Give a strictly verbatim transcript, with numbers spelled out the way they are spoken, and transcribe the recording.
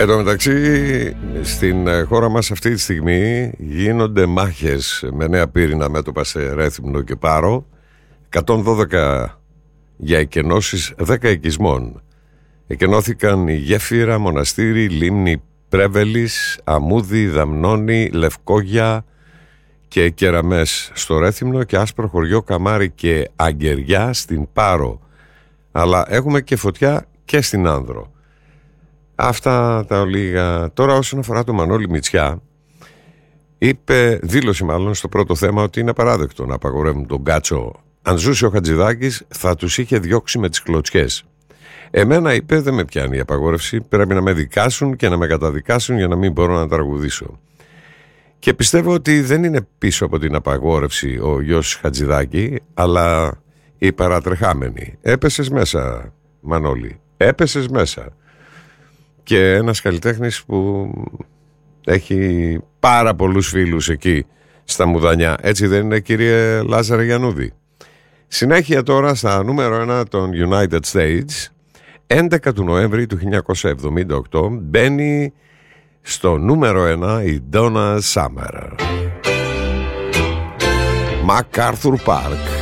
Εν τω μεταξύ, στην χώρα μας αυτή τη στιγμή γίνονται μάχες με νέα πύρινα μέτωπα σε Ρέθυμνο και Πάρο. εκατόν δώδεκα για εκενώσεις δέκα οικισμών. Εκενώθηκαν η Γέφυρα, Μοναστήρι, Λίμνη Πρέβελης, Αμούδη, Δαμνώνη, Λευκόγια και Κεραμές στο Ρέθυμνο και Άσπρο Χωριό, Καμάρι και Αγκεριά στην Πάρο. Αλλά έχουμε και φωτιά και στην Άνδρο. Αυτά τα ολίγα. Τώρα όσον αφορά το Μανώλη Μητσιά, είπε, δήλωσε μάλλον στο πρώτο θέμα, ότι είναι απαράδεκτο να απαγορεύουν τον κάτσο. Αν ζούσε ο Χατζηδάκης θα τους είχε διώξει με τις κλωτσιές. Εμένα, είπε, δεν με πιάνει η απαγόρευση, πρέπει να με δικάσουν και να με καταδικάσουν για να μην μπορώ να τραγουδήσω. Και πιστεύω ότι δεν είναι πίσω από την απαγόρευση ο γιος Χατζηδάκη, αλλά οι παρατρεχάμενοι. Έπεσες μέσα, Μανώλη, έπεσες μέσα. Και ένας καλλιτέχνης που έχει πάρα πολλούς φίλους εκεί στα Μουδανιά. Έτσι δεν είναι, κύριε Λάζαρε Γιαννούδη? Συνέχεια τώρα στα νούμερο ένα των United States. έντεκα του Νοέμβρη του χίλια εννιακόσια εβδομήντα οκτώ μπαίνει στο νούμερο ένα η Donna Summer. MacArthur Park.